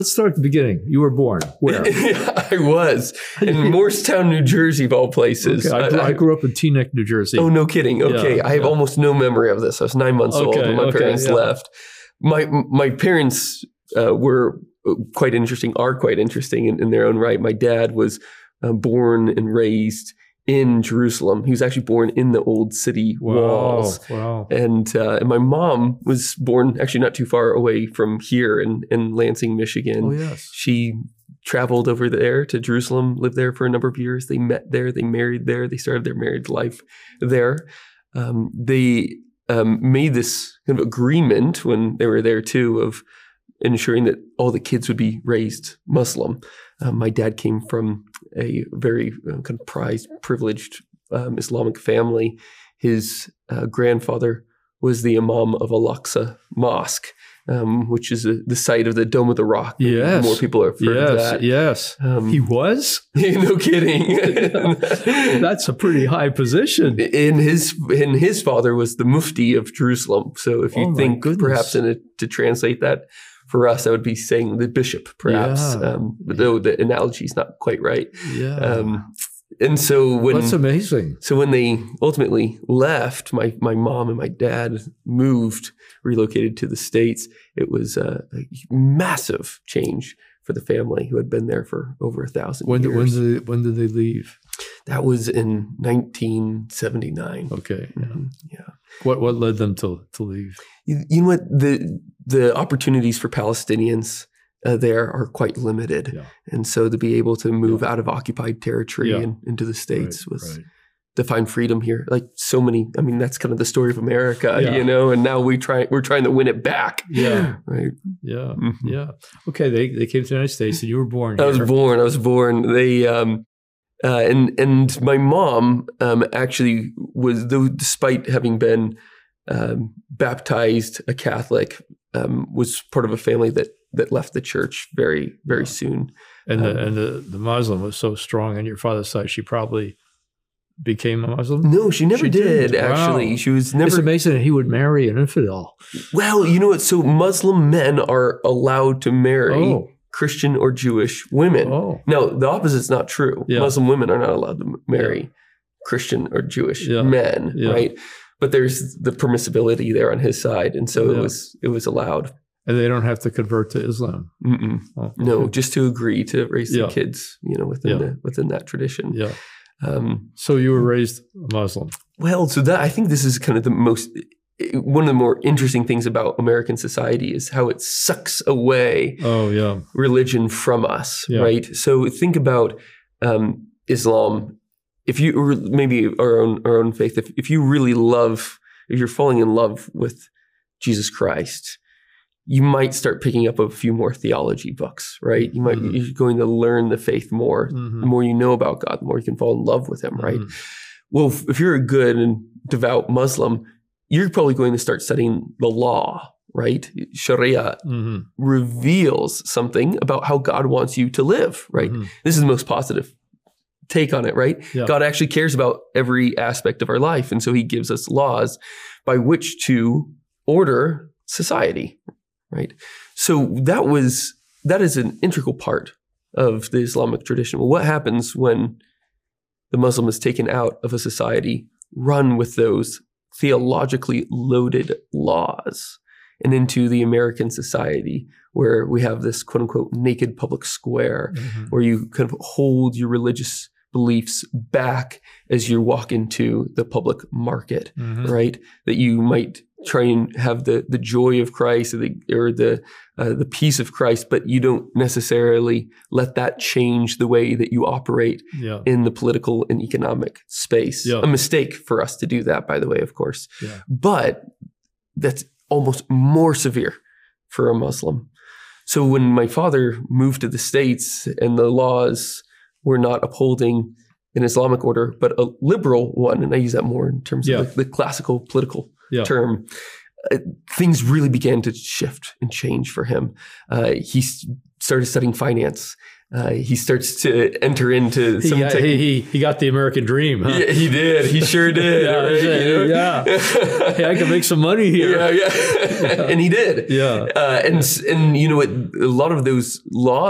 Let's start at the beginning. You were born where? I was in Morristown, New Jersey, of all places. Okay. I grew up in Teaneck, New Jersey. Oh, no kidding. Okay. Yeah, I have almost no memory of this. I was 9 months old when my parents left. My parents were quite interesting, are quite interesting in their own right. My dad was born and raised in Jerusalem. He was actually born in the old city walls. Wow. And my mom was born actually not too far away from here in Lansing, Michigan. Oh, yes. She traveled over there to Jerusalem, lived there for a number of years. They met there. They married there. They started their married life there. They made this kind of agreement when they were there too of ensuring that all the kids would be raised Muslim. My dad came from a very kind of prized, privileged Islamic family. His grandfather was the Imam of Al-Aqsa Mosque, which is the site of the Dome of the Rock. Yes. More people have heard of that. Yes. He was? No kidding. That's a pretty high position. And his father was the Mufti of Jerusalem. So if you think perhaps to translate that, for us, I would be saying the bishop, perhaps, though the analogy is not quite right. Yeah. And so that's amazing. So when they ultimately left, my mom and my dad relocated to the States. It was a massive change for the family who had been there for over 1,000 years. When did they leave? That was in 1979. Okay. Yeah. What led them to leave? You know what? The opportunities for Palestinians there are quite limited. Yeah. And so to be able to move out of occupied territory and into the States was to find freedom here. Like so many, I mean, that's kind of the story of America, and now we're trying to win it back. Yeah. Right. Yeah. Mm-hmm. Yeah. Okay. They came to the United States and you were born here. I was born. They, and my mom actually was, though, despite having been baptized a Catholic, was part of a family that left the church very, very soon. And the Muslim was so strong on your father's side, she probably became a Muslim? No, she never did, actually. Wow. She was never... It's amazing that he would marry an infidel. Well, you know what? So Muslim men are allowed to marry Christian or Jewish women. Oh. Now, the opposite's not true. Yeah. Muslim women are not allowed to marry Christian or Jewish men, right? But there's the permissibility there on his side, and so it was allowed. And they don't have to convert to Islam. Oh, okay. No, just to agree to raise the kids, within that tradition. Yeah. So you were raised a Muslim. Well, so that I think this is kind of one of the more interesting things about American society is how it sucks away religion from us, right? So think about Islam. If you maybe our own faith, if you're falling in love with Jesus Christ, you might start picking up a few more theology books, right? You're going to learn the faith more. Mm-hmm. The more you know about God, the more you can fall in love with him, right? Well, if you're a good and devout Muslim, you're probably going to start studying the law, right? Sharia reveals something about how God wants you to live, right? This is the most positive take on it, right? Yeah. God actually cares about every aspect of our life. And so he gives us laws by which to order society, right? So that is an integral part of the Islamic tradition. Well, what happens when the Muslim is taken out of a society run with those theologically loaded laws and into the American society where we have this quote unquote naked public square where you kind of hold your religious beliefs back as you walk into the public market, right? That you might try and have the joy of Christ or the peace of Christ, but you don't necessarily let that change the way that you operate in the political and economic space. Yeah. A mistake for us to do that, by the way, of course. Yeah. But that's almost more severe for a Muslim. So when my father moved to the States and the laws were not upholding an Islamic order, but a liberal one, and I use that more in terms of the classical political term, things really began to shift and change for him. He started studying finance. he starts to enter into some. He got the American dream. Huh? Yeah, he did. He sure did. Yeah. Hey, I can make some money here. Yeah. And he did. Yeah. And a lot of those laws